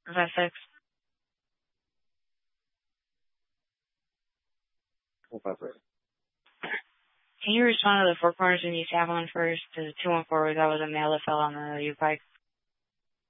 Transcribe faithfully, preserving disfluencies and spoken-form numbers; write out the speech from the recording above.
Is that six? Four five six. Can you respond to the four corners in East Avalon first? To the two one four, that was a male that fell on the U-Pike.